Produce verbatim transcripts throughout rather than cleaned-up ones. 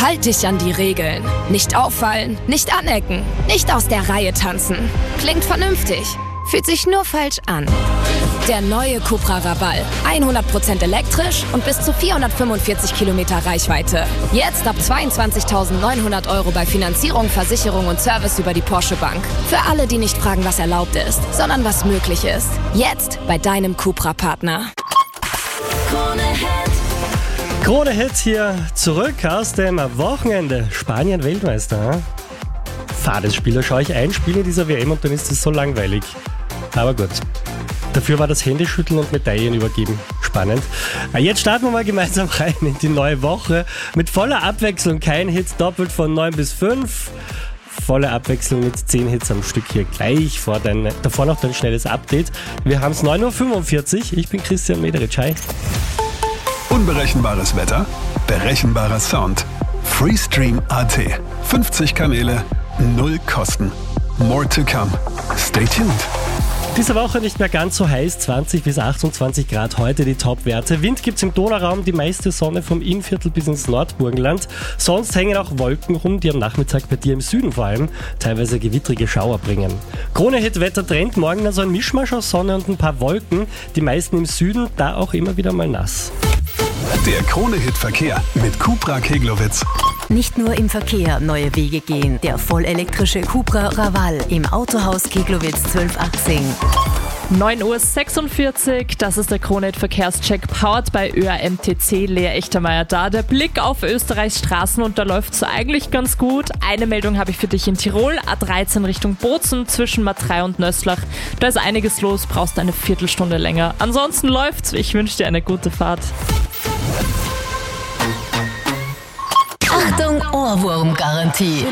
Halt dich an die Regeln. Nicht auffallen, nicht anecken, nicht aus der Reihe tanzen. Klingt vernünftig, fühlt sich nur falsch an. Der neue Cupra Raval. hundert Prozent elektrisch und bis zu vierhundertfünfundvierzig Kilometer Reichweite. Jetzt ab zweiundzwanzigtausendneunhundert Euro bei Finanzierung, Versicherung und Service über die Porsche Bank. Für alle, die nicht fragen, was erlaubt ist, sondern was möglich ist. Jetzt bei deinem Cupra-Partner. Krone Hit. Krone Hit hier zurück aus dem Wochenende. Spanien Weltmeister. Fades Spiel, da schaue ich ein Spiel in dieser W M und dann ist es so langweilig. Aber gut. Dafür war das Händeschütteln und Medaillen übergeben. Spannend. Jetzt starten wir mal gemeinsam rein in die neue Woche. Mit voller Abwechslung. Kein Hit doppelt von neun bis fünf. Volle Abwechslung mit zehn Hits am Stück hier gleich. Vor dein, davor noch dein schnelles Update. Wir haben es neun Uhr fünfundvierzig. Ich bin Christian Mederitsch. Hi. Unberechenbares Wetter, berechenbarer Sound. Freestream Punkt a t. fünfzig Kanäle, null Kosten. More to come. Stay tuned. Diese Woche nicht mehr ganz so heiß, zwanzig bis achtundzwanzig Grad heute die Top-Werte. Wind gibt's im Donauraum, die meiste Sonne vom Innviertel bis ins Nordburgenland. Sonst hängen auch Wolken rum, die am Nachmittag bei dir im Süden vor allem teilweise gewittrige Schauer bringen. Krone-Hit-Wettertrend, morgen also ein Mischmasch aus Sonne und ein paar Wolken. Die meisten im Süden, da auch immer wieder mal nass. Der Krone-Hit-Verkehr mit Cupra Keglowitz. Nicht nur im Verkehr neue Wege gehen. Der vollelektrische Cupra Raval im Autohaus Keglowitz zwölf achtzehn. neun Uhr sechsundvierzig, das ist der Krone-Hit-Verkehrscheck, powered bei Ö A M T C, Lea Echtermeier da. Der Blick auf Österreichs Straßen und da läuft es eigentlich ganz gut. Eine Meldung habe ich für dich in Tirol, A dreizehn Richtung Bozen zwischen Matrei und Nösslach. Da ist einiges los, brauchst eine Viertelstunde länger. Ansonsten läuft's, ich wünsche dir eine gute Fahrt. Achtung, Ohrwurm-Garantie.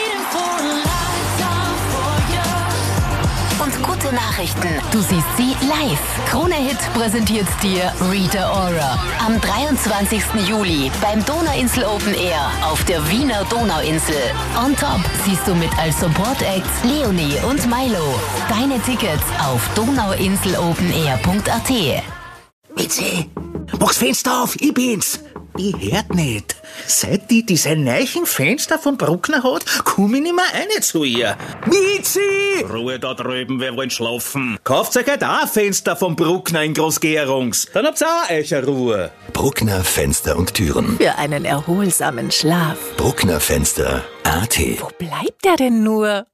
Und gute Nachrichten, du siehst sie live. Krone Hit präsentiert dir Rita Ora am dreiundzwanzigsten Juli beim Donauinsel Open Air auf der Wiener Donauinsel. On top siehst du mit als Support-Acts Leonie und Milo. Deine Tickets auf donauinselopenair punkt a t. Mitzi, mach's Fenster auf, ich bin's. Ich hört nicht. Seit die diese neuen Fenster vom Bruckner hat, komm ich nicht mehr rein zu ihr. Mitzi! Ruhe da drüben, wir wollen schlafen. Kauft euch halt auch ein Fenster vom Bruckner in Großgerungs. Dann habt's auch euch eine Ruhe. Bruckner Fenster und Türen. Für einen erholsamen Schlaf. Bruckner Fenster Punkt a t. Wo bleibt der denn nur?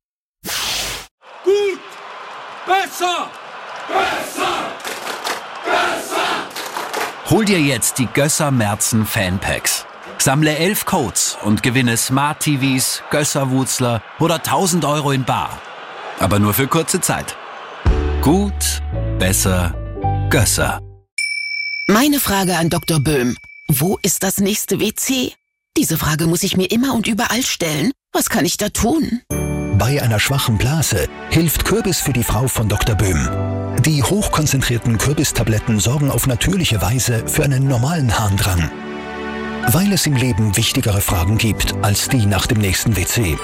Gut! Besser! Besser! Besser! Hol dir jetzt die Gösser Merzen Fanpacks. Sammle elf Codes und gewinne Smart T Vs, Gösser-Wutzler oder tausend Euro in bar. Aber nur für kurze Zeit. Gut, besser, Gösser. Meine Frage an Doktor Böhm. Wo ist das nächste W C? Diese Frage muss ich mir immer und überall stellen. Was kann ich da tun? Bei einer schwachen Blase hilft Kürbis für die Frau von Doktor Böhm. Die hochkonzentrierten Kürbistabletten sorgen auf natürliche Weise für einen normalen Harndrang. Weil es im Leben wichtigere Fragen gibt als die nach dem nächsten W C.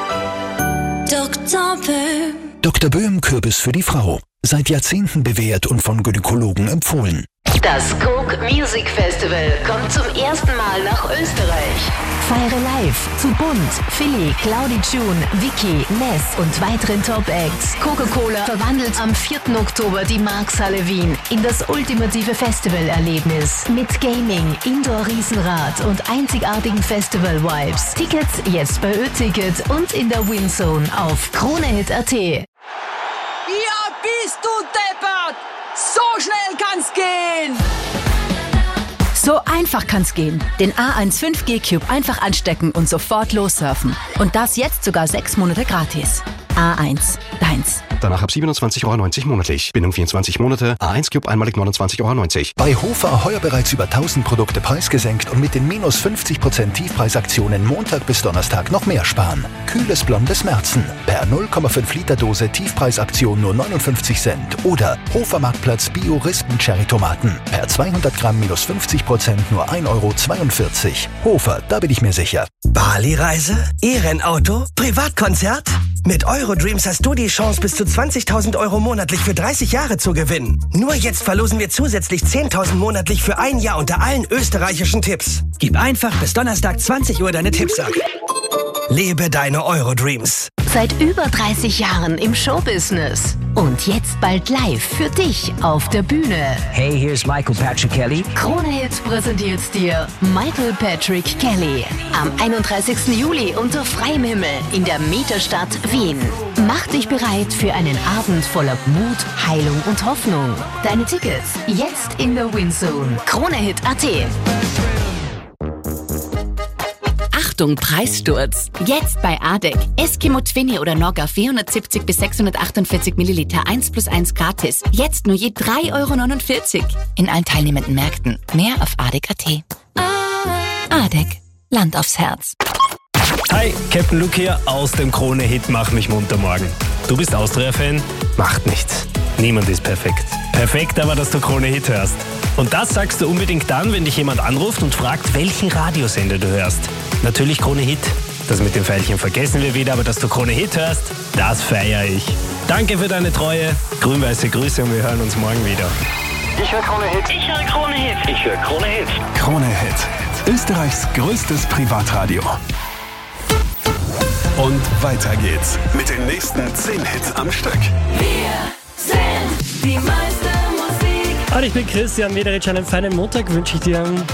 Doktor Böhm. Doktor Böhm Kürbis für die Frau. Seit Jahrzehnten bewährt und von Gynäkologen empfohlen. Das Coke Music Festival kommt zum ersten Mal nach Österreich. Feiere live zu Bunt, Philly, Cloudy June, Vicky, Ness und weiteren Top-Acts. Coca-Cola verwandelt am vierten Oktober die Markshalle Wien in das ultimative Festivalerlebnis. Mit Gaming, Indoor-Riesenrad und einzigartigen Festival-Vibes. Tickets jetzt bei Ö-Ticket und in der Winzone auf Kronehit Punkt a t. Ja, bist du deppert! So schnell kann's gehen! So einfach kann's gehen. Den A eins fünf G Cube einfach anstecken und sofort lossurfen. Und das jetzt sogar sechs Monate gratis. A eins, deins. Danach ab siebenundzwanzig Euro neunzig monatlich. Bindung vierundzwanzig Monate. A eins Cube einmalig neunundzwanzig Euro neunzig. Bei Hofer heuer bereits über tausend Produkte preisgesenkt und mit den minus fünfzig Prozent Tiefpreisaktionen Montag bis Donnerstag noch mehr sparen. Kühles blondes Merzen. Per null Komma fünf Liter Dose Tiefpreisaktion nur neunundfünfzig Cent. Oder Hofer Marktplatz Bio Rispen Cherry Tomaten. Per zweihundert Gramm minus fünfzig Prozent nur ein Euro zweiundvierzig. Hofer, da bin ich mir sicher. Bali-Reise? E-Rennauto? Privatkonzert? Mit Eurodreams hast du die Chance, bis zu zwanzigtausend Euro monatlich für dreißig Jahre zu gewinnen. Nur jetzt verlosen wir zusätzlich zehntausend monatlich für ein Jahr unter allen österreichischen Tipps. Gib einfach bis Donnerstag zwanzig Uhr deine Tipps ab. Lebe deine Eurodreams. Seit über dreißig Jahren im Showbusiness. Und jetzt bald live für dich auf der Bühne. Hey, hier ist Michael Patrick Kelly. Krone Hit präsentiert dir Michael Patrick Kelly. Am einunddreißigsten Juli unter freiem Himmel in der Mieterstadt Wien. Mach dich bereit für einen Abend voller Mut, Heilung und Hoffnung. Deine Tickets jetzt in der Winzone. Kronehit punkt at. Achtung, Preissturz. Jetzt bei Adek. Eskimo Twinny oder Nogga vierhundertsiebzig bis sechshundertachtundvierzig Milliliter eins plus eins gratis. Jetzt nur je drei Euro neunundvierzig. In allen teilnehmenden Märkten. Mehr auf adek punkt at. Adek. Land aufs Herz. Hi, Captain Luke hier aus dem Krone-Hit Mach mich munter morgen. Du bist Austria-Fan? Macht nichts. Niemand ist perfekt. Perfekt aber, dass du Krone-Hit hörst. Und das sagst du unbedingt dann, wenn dich jemand anruft und fragt, welchen Radiosender du hörst. Natürlich Krone-Hit. Das mit dem Pfeilchen vergessen wir wieder, aber dass du Krone-Hit hörst, das feiere ich. Danke für deine Treue. Grün-weiße Grüße und wir hören uns morgen wieder. Ich höre Krone-Hit. Ich höre Krone-Hit. Ich höre Krone-Hit. Krone-Hit. Österreichs größtes Privatradio. Und weiter geht's mit den nächsten zehn Hits am Stück. Wir sind die meiste Musik. Und ich bin Christian Mederitsch. Einen feinen Montag wünsche ich dir.